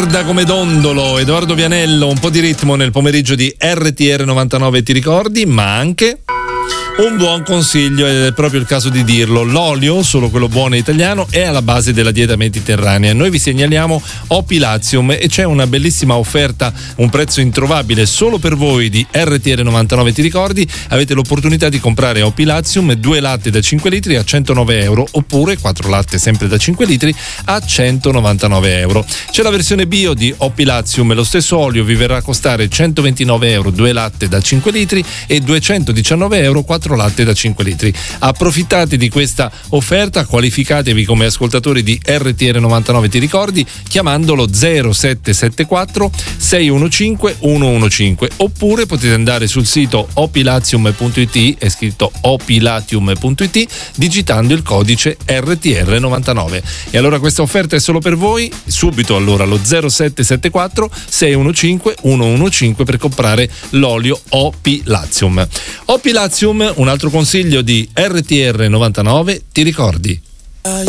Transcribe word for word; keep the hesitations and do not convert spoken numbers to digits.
merda come dondolo, Edoardo Vianello, un po' di ritmo nel pomeriggio di R T R novantanove, ti ricordi, ma anche un buon consiglio, ed è proprio il caso di dirlo: l'olio, solo quello buono e italiano, è alla base della dieta mediterranea. Noi vi segnaliamo Opilazium e c'è una bellissima offerta, un prezzo introvabile solo per voi di R T R novantanove, ti ricordi. Avete l'opportunità di comprare Opilazium, due latte da cinque litri a centonove euro, oppure quattro latte sempre da cinque litri a centonovantanove euro. C'è la versione bio di Opilazium, lo stesso olio vi verrà a costare centoventinove euro due latte da cinque litri e duecentodiciannove euro quattro latte da cinque litri. Approfittate di questa offerta, qualificatevi come ascoltatori di R T R novantanove, ti ricordi, chiamandolo zero sette sette quattro sei uno cinque uno uno cinque, oppure potete andare sul sito opilazium punto it, è scritto opilatium punto it, digitando il codice R T R novantanove. E allora questa offerta è solo per voi, subito allora allo zero sette sette quattro sei uno cinque uno uno cinque per comprare l'olio Opilazium. Opilazium, un altro consiglio di R T R novantanove, ti ricordi.